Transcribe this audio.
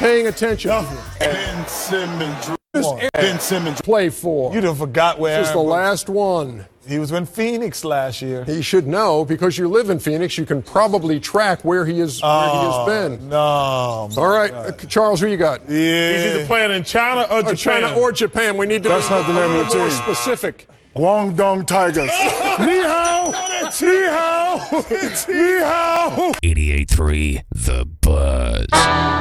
paying attention. Ben Simmons. Ben Simmons play for. You done forgot where This is the Aaron Brooks- last one. He was in Phoenix last year. He should know because you live in Phoenix. You can probably track where he has been. No. All right, Charles, who you got? He's either playing in China or Japan. China or Japan. We need to That's not the name of the more team. specific. Guangdong Tigers. Ni hao. Ni hao. Ni hao. 88.3 The Buzz.